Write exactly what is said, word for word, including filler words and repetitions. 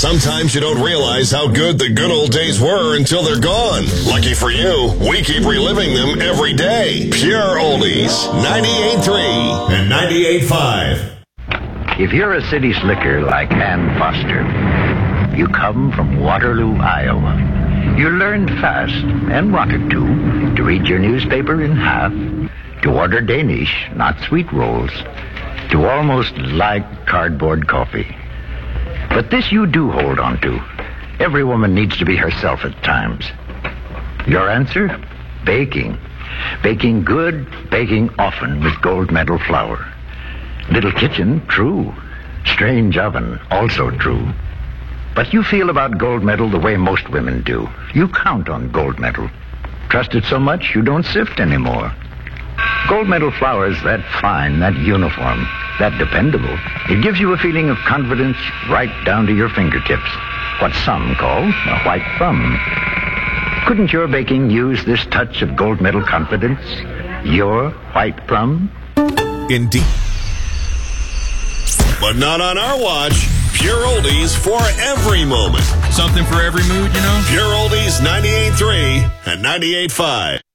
Sometimes you don't realize how good the good old days were until they're gone. Lucky for you, we keep reliving them every day. Pure Oldies, ninety-eight point three and ninety-eight point five. If you're a city slicker like Ann Foster, you come from Waterloo, Iowa. You learned fast, and wanted to, to read your newspaper in half, to order Danish, not sweet rolls, to almost like cardboard coffee. But this you do hold on to. Every woman needs to be herself at times. Your answer? Baking. Baking good, baking often with Gold Medal flour. Little kitchen, true. Strange oven, also true. But you feel about Gold Medal the way most women do. You count on Gold Medal. Trust it so much you don't sift anymore. Gold Medal flour is that fine, that uniform, that dependable. It gives you a feeling of confidence right down to your fingertips. What some call a white thumb. Couldn't your baking use this touch of Gold Medal confidence? Your white thumb? Indeed. But not on our watch. Pure Oldies for every moment. Something for every mood, you know? Pure Oldies ninety-eight point three and ninety-eight point five.